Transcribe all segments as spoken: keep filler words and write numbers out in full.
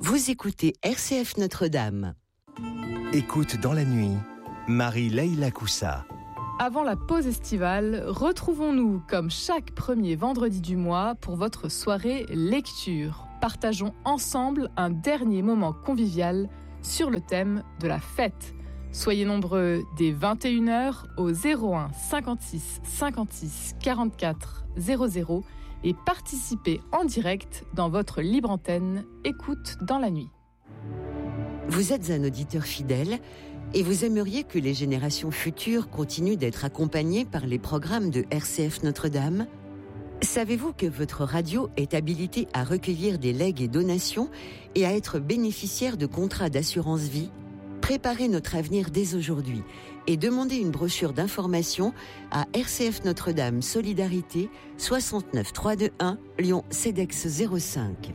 Vous écoutez R C F Notre-Dame. Écoute dans la nuit, Marie-Leila Coussa. Avant la pause estivale, retrouvons-nous comme chaque premier vendredi du mois pour votre soirée lecture. Partageons ensemble un dernier moment convivial sur le thème de la fête. Soyez nombreux dès vingt et une heures au zéro un cinquante-six cinquante-six quarante-quatre zéro zéro et participez en direct dans votre libre antenne Écoute dans la nuit. Vous êtes un auditeur fidèle et vous aimeriez que les générations futures continuent d'être accompagnées par les programmes de R C F Notre-Dame ? Savez-vous que votre radio est habilitée à recueillir des legs et donations et à être bénéficiaire de contrats d'assurance vie ? Préparez notre avenir dès aujourd'hui et demandez une brochure d'information à R C F Notre-Dame Solidarité soixante-neuf trois cent vingt-et-un Lyon CEDEX zéro cinq.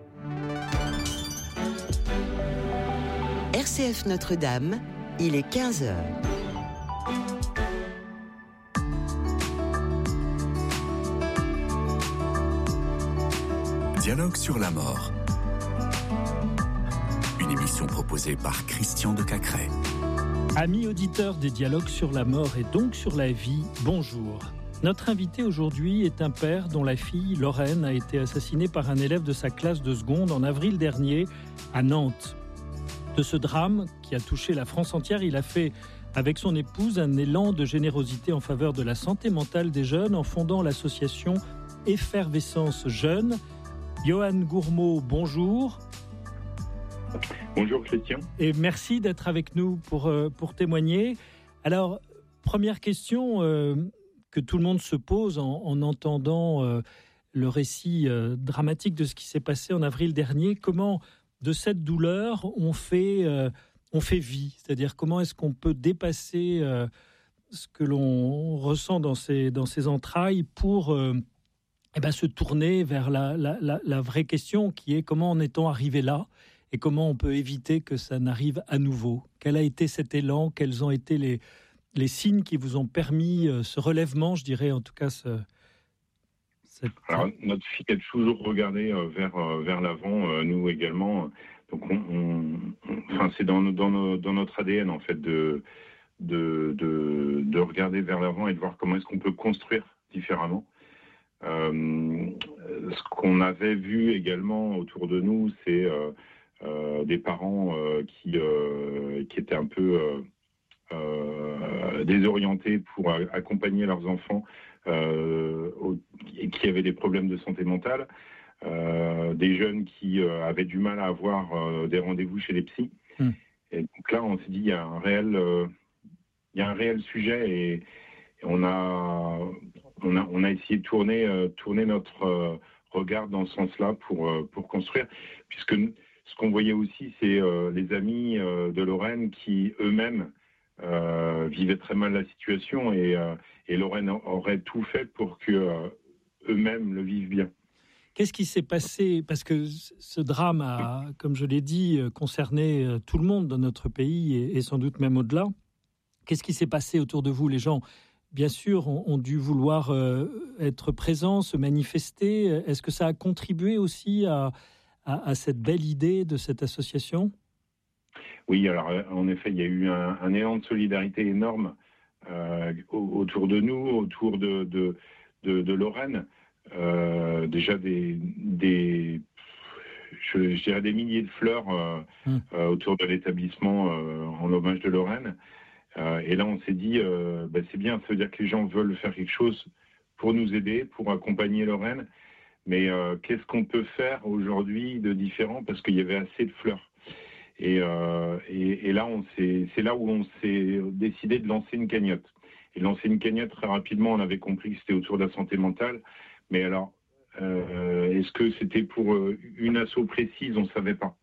R C F Notre-Dame, il est quinze heures. Dialogue sur la mort. Une émission proposée par Christian de Cacré. Amis auditeurs des Dialogues sur la mort et donc sur la vie, bonjour. Notre invité aujourd'hui est un père dont la fille, Lorraine, a été assassinée par un élève de sa classe de seconde en avril dernier à Nantes. De ce drame qui a touché la France entière, il a fait avec son épouse un élan de générosité en faveur de la santé mentale des jeunes en fondant l'association Effervescence Jeunes. Johan Gourmaud, bonjour. Bonjour Christian. Et merci d'être avec nous pour, euh, pour témoigner. Alors, première question euh, que tout le monde se pose en, en entendant euh, le récit euh, dramatique de ce qui s'est passé en avril dernier. Comment, de cette douleur, on fait, euh, on fait vie ? C'est-à-dire, comment est-ce qu'on peut dépasser euh, ce que l'on ressent dans ses, dans ses entrailles pour euh, eh ben, se tourner vers la, la, la, la vraie question qui est comment en est-on arrivé là ? Et comment on peut éviter que ça n'arrive à nouveau ? Quel a été cet élan ? Quels ont été les, les signes qui vous ont permis euh, ce relèvement, je dirais en tout cas ce, cette... Alors, notre fille a toujours regardé euh, vers, euh, vers l'avant, euh, nous également. Donc, on, on, on, enfin, c'est dans, dans, nos, dans notre A D N, en fait, de, de, de, de regarder vers l'avant et de voir comment est-ce qu'on peut construire différemment. Euh, ce qu'on avait vu également autour de nous, c'est... Euh, Euh, des parents euh, qui, euh, qui étaient un peu euh, euh, désorientés pour a- accompagner leurs enfants euh, au, et qui avaient des problèmes de santé mentale, euh, des jeunes qui euh, avaient du mal à avoir euh, des rendez-vous chez les psys. Mmh. Et donc là, on s'est dit, il y a un réel, euh, il y a un réel sujet et, et on, a, on, a, on a essayé de tourner, euh, tourner notre euh, regard dans ce sens-là pour, euh, pour construire, puisque ce qu'on voyait aussi, c'est euh, les amis euh, de Lorraine qui eux-mêmes euh, vivaient très mal la situation et, euh, et Lorraine aurait tout fait pour que euh, eux-mêmes le vivent bien. Qu'est-ce qui s'est passé ? Parce que ce drame a, comme je l'ai dit, concerné tout le monde dans notre pays et, et sans doute même au-delà. Qu'est-ce qui s'est passé autour de vous ? Les gens, bien sûr, ont, ont dû vouloir euh, être présents, se manifester. Est-ce que ça a contribué aussi à... À, à cette belle idée de cette association ? Oui, alors en effet, il y a eu un, un élan de solidarité énorme euh, autour de nous, autour de, de, de, de Lorraine. Euh, déjà des, des je, je dirais des milliers de fleurs euh, mmh. euh, autour de l'établissement euh, en hommage de Lorraine. Euh, et là, on s'est dit, euh, bah, c'est bien, ça veut dire que les gens veulent faire quelque chose pour nous aider, pour accompagner Lorraine. Mais euh, qu'est-ce qu'on peut faire aujourd'hui de différent parce qu'il y avait assez de fleurs. Et, euh, et, et là, on s'est, c'est là où on s'est décidé de lancer une cagnotte. Et de lancer une cagnotte très rapidement, on avait compris que c'était autour de la santé mentale. Mais alors, euh, est-ce que c'était pour une asso précise ? On ne savait pas.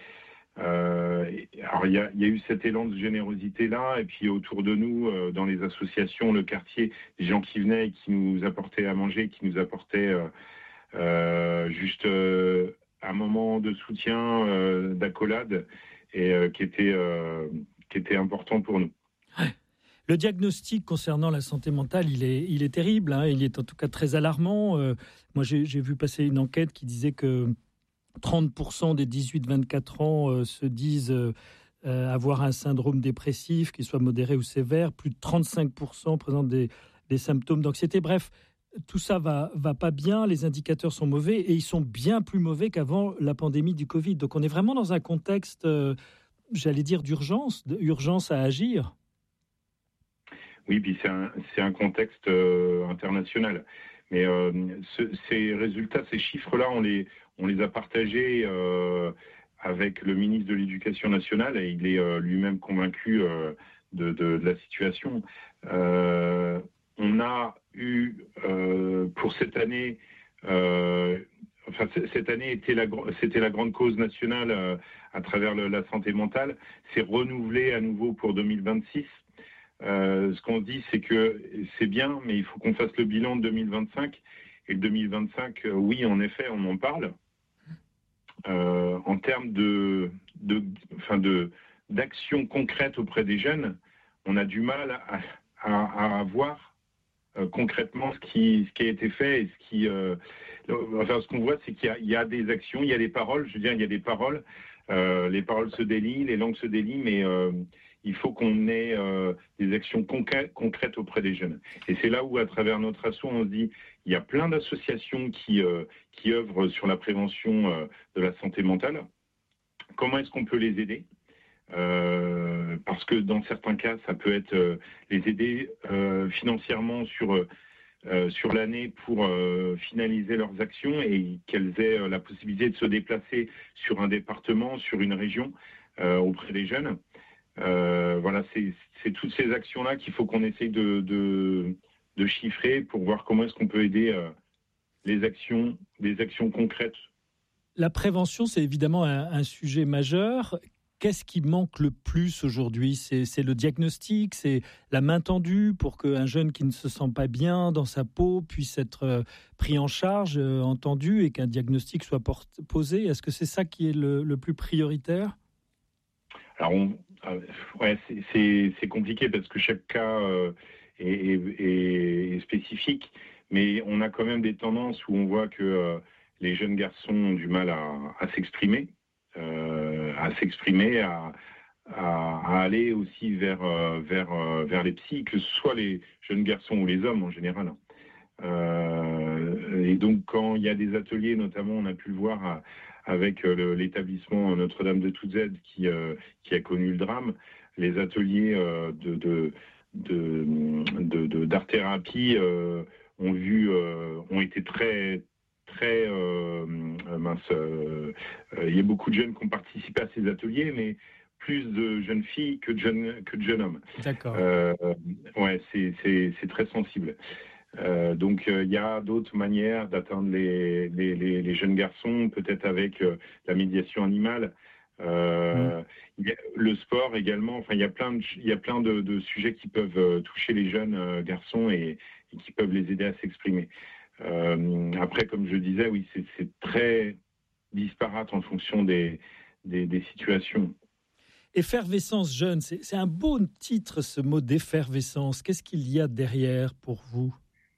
Euh, alors, il y a, y a eu cet élan de générosité-là. Et puis, autour de nous, euh, dans les associations, le quartier, des gens qui venaient et qui nous apportaient à manger, qui nous apportaient... Euh, Euh, juste euh, un moment de soutien, euh, d'accolade, et euh, qui était euh, qui était important pour nous. Le diagnostic concernant la santé mentale, il est il est terrible. Hein, il est en tout cas très alarmant. Euh, moi, j'ai, j'ai vu passer une enquête qui disait que trente pour cent des dix-huit vingt-quatre ans euh, se disent euh, euh, avoir un syndrome dépressif, qu'il soit modéré ou sévère. Plus de trente-cinq pour cent présentent des, des symptômes d'anxiété. Bref, tout ça va, va pas bien, les indicateurs sont mauvais et ils sont bien plus mauvais qu'avant la pandémie du Covid. Donc on est vraiment dans un contexte, euh, j'allais dire, d'urgence, d'urgence à agir. Oui, puis c'est un, c'est un contexte euh, international. Mais euh, ce, ces résultats, ces chiffres-là, on les, on les a partagés euh, avec le ministre de l'Éducation nationale et il est euh, lui-même convaincu euh, de, de, de la situation. Euh, on a eu euh, pour cette année, euh, enfin cette année était la, c'était la grande cause nationale euh, à travers le, la santé mentale. C'est renouvelé à nouveau pour deux mille vingt-six. Euh, ce qu'on dit, c'est que c'est bien, mais il faut qu'on fasse le bilan de deux mille vingt-cinq. Et le deux mille vingt-cinq, euh, oui, en effet, on en parle. Euh, en termes de, de, enfin de, d'action concrète auprès des jeunes, on a du mal à, à, à voir euh, concrètement ce qui, ce qui a été fait et ce qui, euh, enfin, ce qu'on voit, c'est qu'il y a, il y a des actions, il y a des paroles. Je veux dire, il y a des paroles. Euh, les paroles se délient, les langues se délient, mais euh, il faut qu'on ait euh, des actions concrètes, concrètes auprès des jeunes. Et c'est là où, à travers notre asso, on se dit, il y a plein d'associations qui, euh, qui œuvrent sur la prévention euh, de la santé mentale. Comment est-ce qu'on peut les aider ? euh, Parce que dans certains cas, ça peut être euh, les aider euh, financièrement sur, euh, sur l'année pour euh, finaliser leurs actions et qu'elles aient euh, la possibilité de se déplacer sur un département, sur une région euh, auprès des jeunes. Euh, voilà, c'est, c'est toutes ces actions-là qu'il faut qu'on essaye de, de, de chiffrer pour voir comment est-ce qu'on peut aider euh, les actions, des actions concrètes. La prévention, c'est évidemment un, un sujet majeur. Qu'est-ce qui manque le plus aujourd'hui ? c'est, c'est le diagnostic, c'est la main tendue pour qu'un jeune qui ne se sent pas bien dans sa peau puisse être euh, pris en charge, euh, entendu, et qu'un diagnostic soit porté, posé. Est-ce que c'est ça qui est le, le plus prioritaire ? Alors, on, euh, ouais, c'est, c'est, c'est compliqué parce que chaque cas euh, est, est, est spécifique, mais on a quand même des tendances où on voit que euh, les jeunes garçons ont du mal à, à s'exprimer, euh, à s'exprimer, à, à, à aller aussi vers, euh, vers, euh, vers les psys, que ce soit les jeunes garçons ou les hommes en général. Euh, et donc, quand il y a des ateliers, notamment, on a pu le voir à, avec le, l'établissement Notre-Dame de Toutes Aides qui, euh, qui a connu le drame, les ateliers euh, de, de, de, de, de, d'art-thérapie euh, ont, vu, euh, ont été très, très euh, mince. Euh, euh, il y a beaucoup de jeunes qui ont participé à ces ateliers, mais plus de jeunes filles que de jeunes, que de jeunes hommes. D'accord. Euh, ouais, c'est, c'est, c'est très sensible. Euh, donc il euh, y a d'autres manières d'atteindre les, les, les, les jeunes garçons, peut-être avec euh, la médiation animale, euh, mmh. y a le sport également. Enfin, il y a plein de, il y a plein de, de sujets qui peuvent euh, toucher les jeunes euh, garçons et, et qui peuvent les aider à s'exprimer. Euh, après, comme je disais, oui, c'est, c'est très disparate en fonction des, des, des situations. Effervescence jeune, c'est, c'est un beau titre, ce mot d'effervescence. Qu'est-ce qu'il y a derrière pour vous ?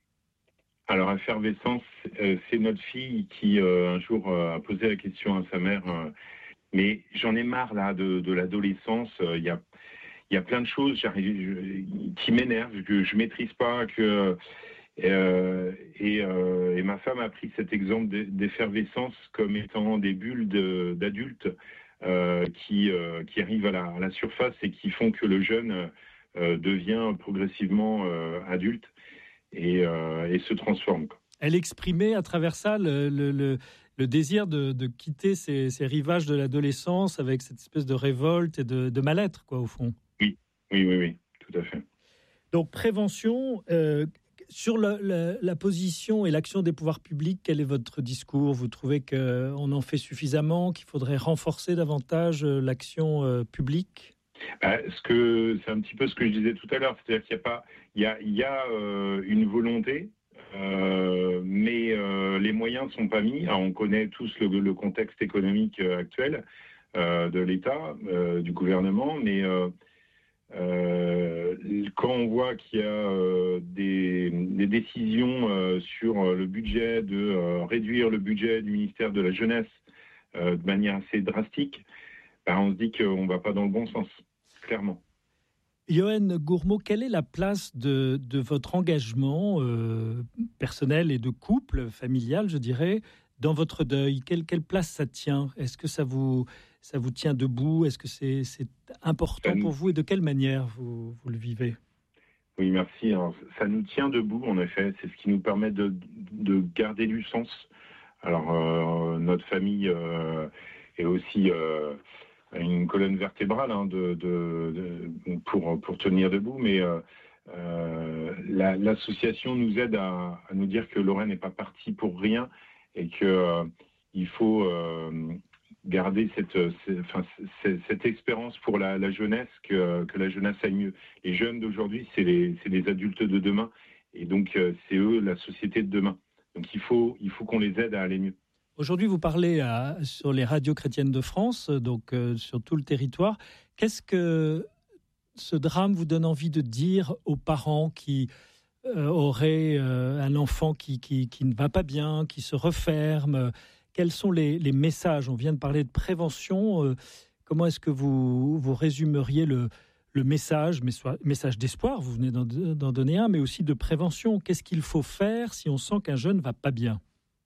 Alors, effervescence, euh, c'est notre fille qui, euh, un jour, euh, a posé la question à sa mère, euh, mais j'en ai marre, là, de, de l'adolescence. Il euh, y, a, y a plein de choses je, qui m'énervent, que je ne maîtrise pas. Que, euh, et, euh, et ma femme a pris cet exemple d'effervescence comme étant des bulles de, d'adultes euh, qui, euh, qui arrivent à la, à la surface et qui font que le jeune euh, devient progressivement euh, adulte. Et, euh, et se transforme. Elle exprimait à travers ça le, le, le, le désir de, de quitter ces, ces rivages de l'adolescence avec cette espèce de révolte et de, de mal-être, quoi, au fond. Oui, oui, oui, oui, tout à fait. Donc, prévention, euh, sur la, la, la position et l'action des pouvoirs publics, quel est votre discours ? Vous trouvez qu'on en fait suffisamment, qu'il faudrait renforcer davantage l'action euh, publique ? Bah, ce que, c'est un petit peu ce que je disais tout à l'heure, c'est-à-dire qu'il y a pas, il y a, il y a euh, une volonté, euh, mais euh, les moyens ne sont pas mis. Alors, on connaît tous le, le contexte économique actuel euh, de l'État, euh, du gouvernement, mais euh, euh, quand on voit qu'il y a euh, des, des décisions euh, sur le budget, de euh, réduire le budget du ministère de la Jeunesse, euh, de manière assez drastique, ben, on se dit qu'on ne va pas dans le bon sens, clairement. Yoann Gourmaud, quelle est la place de, de votre engagement euh, personnel et de couple, familial, je dirais, dans votre deuil? Quelle, quelle place ça tient? Est-ce que ça vous, ça vous tient debout? Est-ce que c'est, c'est important ça pour nous... vous? Et de quelle manière vous, vous le vivez? Oui, merci. Alors, ça nous tient debout, en effet. C'est ce qui nous permet de, de garder du sens. Alors, euh, notre famille euh, est aussi... Euh, une colonne vertébrale hein, de, de, de, pour, pour tenir debout, mais euh, euh, la, l'association nous aide à, à nous dire que Lorraine n'est pas partie pour rien et qu'il euh, faut euh, garder cette, cette, enfin, cette, cette espérance pour la, la jeunesse, que, que la jeunesse aille mieux. Les jeunes d'aujourd'hui, c'est les, c'est les adultes de demain, et donc euh, c'est eux la société de demain. Donc il faut, il faut qu'on les aide à aller mieux. Aujourd'hui, vous parlez à, sur les radios chrétiennes de France, donc euh, sur tout le territoire. Qu'est-ce que ce drame vous donne envie de dire aux parents qui euh, auraient euh, un enfant qui, qui, qui ne va pas bien, qui se referme? Quels sont les, les messages? On vient de parler de prévention. Euh, comment est-ce que vous, vous résumeriez le, le message, mais soit, message d'espoir, vous venez d'en, d'en donner un, mais aussi de prévention? Qu'est-ce qu'il faut faire si on sent qu'un jeune ne va pas bien?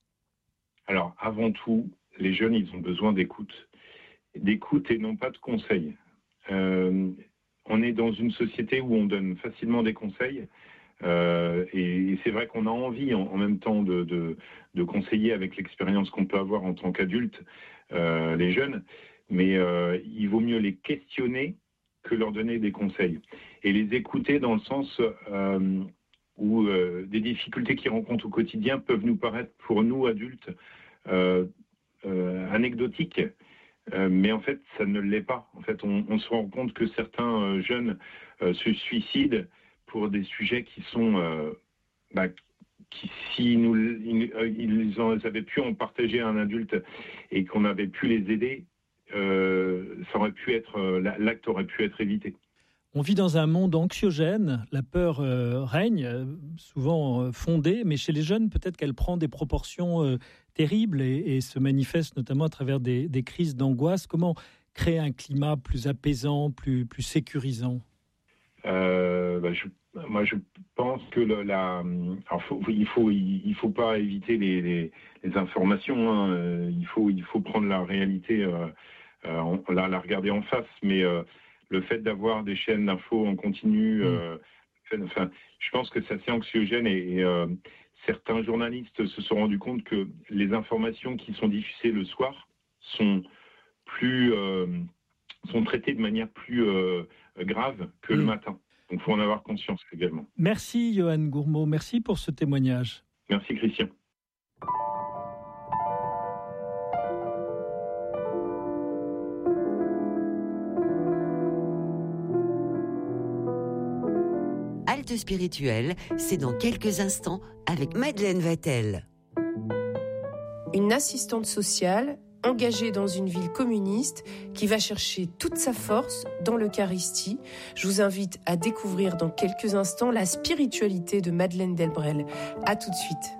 Alors, avant tout, les jeunes, ils ont besoin d'écoute. D'écoute et non pas de conseils. Euh, on est dans une société où on donne facilement des conseils. Euh, et, et c'est vrai qu'on a envie, en, en même temps, de, de, de conseiller avec l'expérience qu'on peut avoir en tant qu'adulte, euh, les jeunes. Mais euh, il vaut mieux les questionner que leur donner des conseils. Et les écouter dans le sens... Euh, où euh, des difficultés qu'ils rencontrent au quotidien peuvent nous paraître, pour nous, adultes, euh, euh, anecdotiques. Euh, mais en fait, ça ne l'est pas. En fait, on, on se rend compte que certains euh, jeunes euh, se suicident pour des sujets qui sont... Euh, bah, qui, si nous, ils, ils avaient pu en partager à un adulte et qu'on avait pu les aider, euh, ça aurait pu être, l'acte aurait pu être évité. On vit dans un monde anxiogène, la peur euh, règne, euh, souvent euh, fondée, mais chez les jeunes, peut-être qu'elle prend des proportions euh, terribles et, et se manifeste notamment à travers des, des crises d'angoisse. Comment créer un climat plus apaisant, plus, plus sécurisant? euh, bah, je, Moi, je pense que le, la, alors faut, il faut, il faut pas éviter les, les, les informations. Hein. Il faut, il faut prendre la réalité, euh, euh, la, la regarder en face, mais euh, le fait d'avoir des chaînes d'infos en continu, euh, enfin, je pense que c'est assez anxiogène et, et euh, certains journalistes se sont rendus compte que les informations qui sont diffusées le soir sont plus, euh, sont traitées de manière plus euh, grave que mmh. le matin. Donc il faut en avoir conscience également. Merci Yoann Gourmaud, merci pour ce témoignage. Merci Christian. Halte spirituelle, c'est dans quelques instants avec Madeleine Vatel. Une assistante sociale engagée dans une ville communiste qui va chercher toute sa force dans l'Eucharistie. Je vous invite à découvrir dans quelques instants la spiritualité de Madeleine Delbrel. À tout de suite.